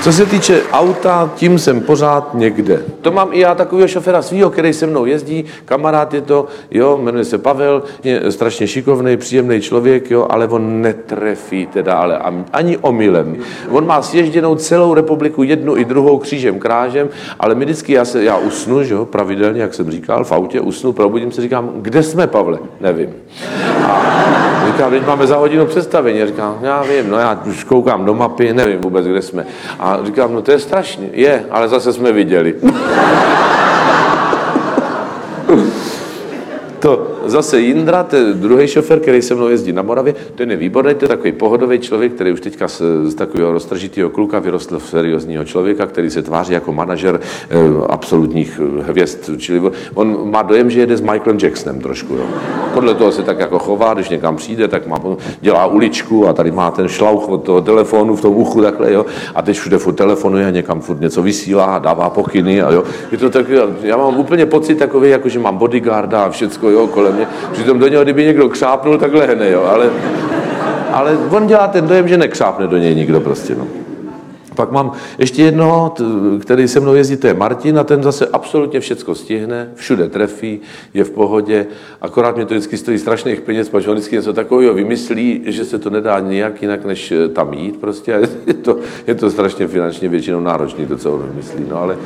Co se týče auta, tím jsem pořád někde. To mám i já takového šoféra svýho, který se mnou jezdí, kamarád je to, jo, jmenuje se Pavel, je strašně šikovný, příjemný člověk, jo, ale on netrefí teda, ale ani omylem. On má sježděnou celou republiku, jednu i druhou křížem krážem, ale my vždycky, já usnu, že jo, pravidelně, jak jsem říkal, v autě usnu, probudím se, říkám, kde jsme, Pavle? Nevím. A říkám, teď máme za hodinu představení. Já říkám, já vím, no já už koukám do mapy, nevím vůbec, kde jsme. A říkám, no to je strašně. Je, ale zase jsme viděli. To zase Jindra, ten druhý šofér, který se mnou jezdí na Moravě, ten je výborný, to je takový pohodový člověk, který už teďka z takového roztržitého kluka vyrostl v seriózního člověka, který se tváří jako manažer absolutních hvězd. Čili on má dojem, že jede s Michaelem Jacksonem trošku. Jo. Podle toho se tak jako chová, když někam přijde, tak dělá uličku a tady má ten šlauch od toho telefonu v tom uchu takhle, jo. A teď všude furt telefonuje a někam furt něco vysílá, dává pokyny a jo. Je to tak, já mám úplně pocit takový, jako že mám bodyguarda a všecko, jo, kolem mě. Přitom do něho, kdyby někdo křápnul, tak lehne, jo, ale on dělá ten dojem, že nekřápne do něj nikdo prostě, no. Pak mám ještě jednoho, který se mnou jezdí, to je Martin a ten zase absolutně všecko stihne, všude trefí, je v pohodě, akorát mě to vždycky stojí strašných peněz, protože on vždycky něco takového vymyslí, že se to nedá nijak jinak, než tam jít prostě. Je to strašně finančně většinou náročný, to, co on vymyslí, no ale...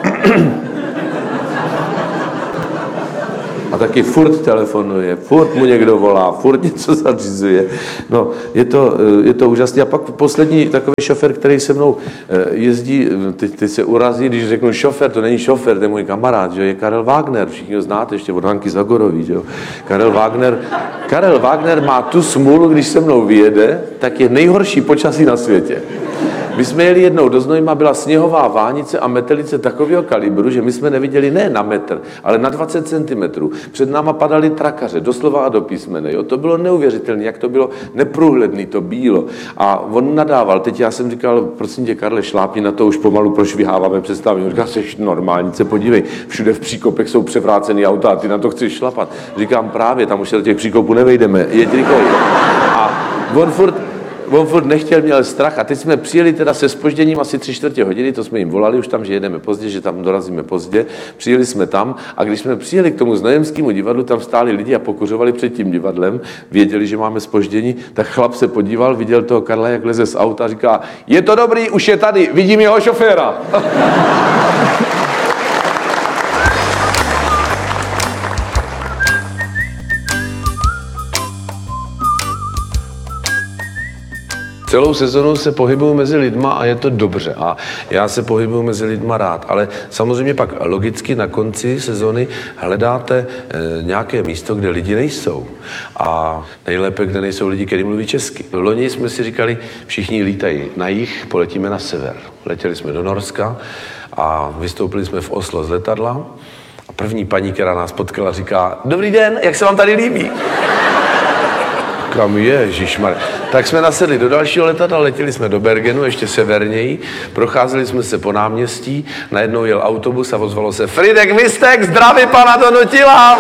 A taky furt telefonuje, furt mu někdo volá, furt něco zařizuje. No, je to úžasné. A pak poslední takový šofér, který se mnou jezdí, teď se urazí, když řeknu šofér, to není šofér, to je můj kamarád, že je Karel Wagner, všichni ho znáte, ještě od Hanky Zagorový, že jo. Karel Wagner má tu smůlu, když se mnou vyjede, tak je nejhorší počasí na světě. My jsme jeli jednou do Znojma, byla sněhová vánice a metelice takového kalibru, že my jsme neviděli ne na metr, ale na 20 cm. Před náma padaly trakaře, doslova a do písmene. Jo? To bylo neuvěřitelné, jak to bylo neprůhledné, to bílo. A on nadával. Teď já jsem říkal, prosím tě, Karle, šlápni na to, už pomalu prošviháváme přestávání. On říká, seš normální, se podívej, všude v příkopech jsou převrácený auta a ty na to chceš šlapat. Říkám, právě, tam už do těch příkopů nevejdeme, jeď rychlej. A on furt nechtěl, měl strach a teď jsme přijeli teda se zpožděním asi 3/4 hodiny, to jsme jim volali už tam, že jedeme pozdě, že tam dorazíme pozdě. Přijeli jsme tam a když jsme přijeli k tomu Znojemskému divadlu, tam stáli lidi a pokuřovali před tím divadlem, věděli, že máme zpoždění, tak chlap se podíval, viděl toho Karla, jak leze z auta a říká, je to dobrý, už je tady, vidím jeho šoféra. Celou sezonu se pohybuju mezi lidma a je to dobře. A já se pohybuju mezi lidma rád. Ale samozřejmě pak logicky na konci sezony hledáte nějaké místo, kde lidi nejsou. A nejlépe, kde nejsou lidi, kteří mluví česky. V loni jsme si říkali, všichni lítají na jih, poletíme na sever. Letěli jsme do Norska a vystoupili jsme v Oslo z letadla. A první paní, která nás potkala, říká, dobrý den, jak se vám tady líbí? Kam ježišmarja. Tak jsme nasedli do dalšího letadla, letěli jsme do Bergenu, ještě severněji, procházeli jsme se po náměstí, najednou jel autobus a ozvalo se Fridek Vistek, zdraví pana Donutila!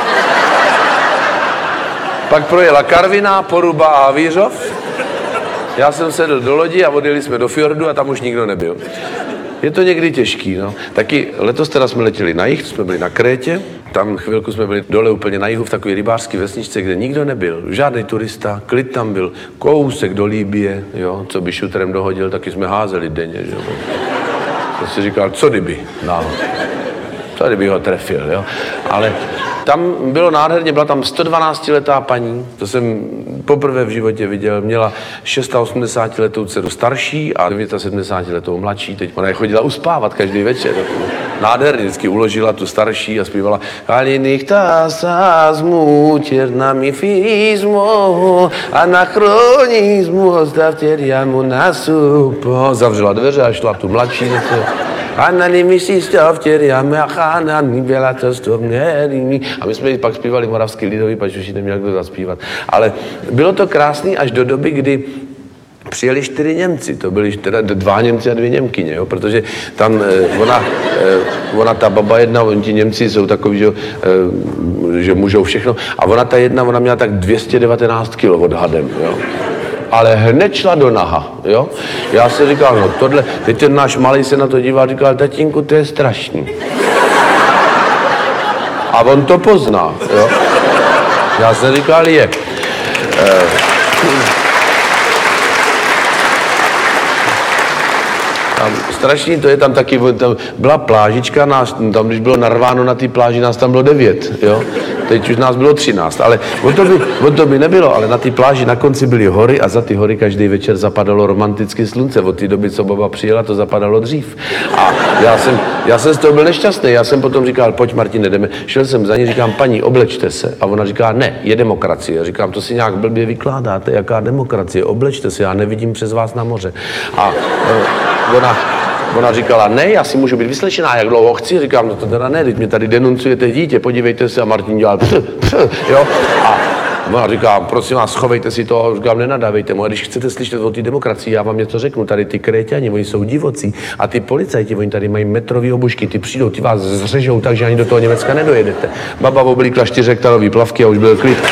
Pak projela Karviná, Poruba a Havířov. Já jsem sedl do lodi a odjeli jsme do fjordu a tam už nikdo nebyl. Je to někdy těžký, no. Taky letos teda jsme letěli na jih, jsme byli na Krétě, tam chvilku jsme byli dole úplně na jihu v takové rybářské vesničce, kde nikdo nebyl, žádný turista, klid tam byl, kousek do Libye, jo, co by šutrem dohodil, taky jsme házeli denně, že jo. To si říkal, co kdyby, no. Co kdyby ho trefil, jo. Ale tam bylo nádherně, byla tam 112letá paní, to jsem poprvé v životě viděl, měla 86letou dceru starší a 79letou mladší, teď ona je chodila uspávat každý večer. Nádherně vždycky uložila tu starší a zpívala Kalinichtasazmu, černamifismu, anachronismu, stavteriamu nasupo. Zavřela dveře a šla tu mladší. A my jsme pak zpívali moravský lidový, pač už ji neměl kdo zaspívat. Ale bylo to krásný až do doby, kdy přijeli 4 Němci, to byli teda 2 Němci a 2 Němkyně, jo? Protože tam ona ta baba jedna, ti Němci jsou takový, že můžou všechno, a ona ta jedna, ona měla tak 219 kg odhadem, jo? ale hned šla do naha, jo. Já si říkal, no tohle, teď ten náš malej se na to díval, říkal, tatínku, to je strašný. A on to pozná, jo. Já jsem říkal, je. Tam strašný to je, tam taky, tam byla plážička, tam když bylo narváno na té pláži, nás tam bylo 9, jo. Teď už nás bylo 13, ale o to by nebylo, ale na té pláži na konci byly hory a za ty hory každý večer zapadalo romanticky slunce. Od té doby, co baba přijela, to zapadalo dřív. A já jsem z toho byl nešťastný, já jsem potom říkal, pojď Martine, jdeme. Šel jsem za ní, říkám, paní, oblečte se. A ona říká, ne, je demokracie. Říkám, to si nějak blbě vykládáte, jaká demokracie, oblečte se, já nevidím přes vás na moře. A ona říkala, ne, já si můžu být vyslečená, jak dlouho chci. Říkám, no to teda ne, teď mě tady denuncujete dítě, podívejte se. A Martin dělal jo. A ona říká, prosím vás, schovejte si to. Říkám, nenadávejte mu. A když chcete slyšet o té demokracii, já vám něco řeknu. Tady ty Kréťani, oni jsou divocí. A ty policajti, oni tady mají metrový obušky, ty přijdou, ty vás zřežou, takže ani do toho Německa nedojedete. Baba oblíkla 4hektarový plavky a už byl klid.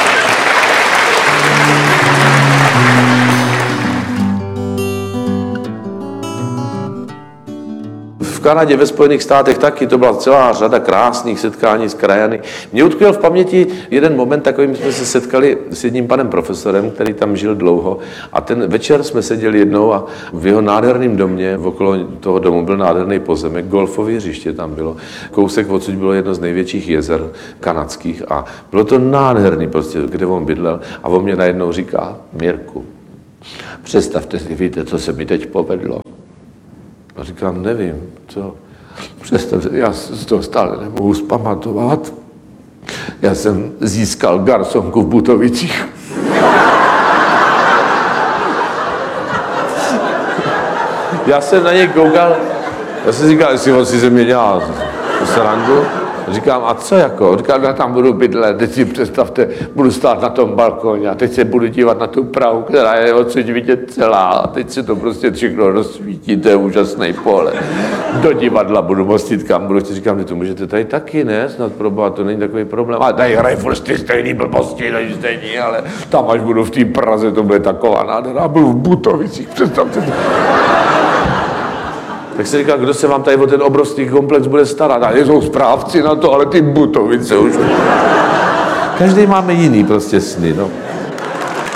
V Kanadě, ve Spojených státech taky, to byla celá řada krásných setkání s krajany. Mě utkvěl v paměti jeden moment, takovým jsme se setkali s jedním panem profesorem, který tam žil dlouho. A ten večer jsme seděli jednou a v jeho nádherném domě, okolo toho domu byl nádherný pozemek, golfové hřiště tam bylo. Kousek odsud bylo jedno z největších jezer kanadských a bylo to nádherný prostě, kde on bydlel. A on mě najednou říká, Mirku, představte si, víte, co se mi teď povedlo. A říkám, nevím, co. Představte, já z toho stále nemohu zpamatovat. Já jsem získal garsonku v Butovicích. Já jsem na něj koukal, já jsem říkal, jestli on si ze mě dělá srandu. Říkám, a co jako? Říkám, já tam budu bydlet, teď si představte, budu stát na tom balkóně a teď se budu dívat na tu Prahu, která je odsud vidět celá a teď se to prostě všechno rozsvítí, to je úžasný pohled. Do divadla budu mostit, kam budu, říkám, že to můžete tady taky, ne? Snad probat, to není takový problém. A tady hrají furt ty stejný blbosti, než stejný, ale tam, až budu v té Praze, to bude taková nádhera. Budu v Butovicích, představte to. Tak se říká, kdo se vám tady o ten obrovský komplex bude starat? A jsou správci na to, ale ty Butovice už. Každý máme jiný prostě sny, no.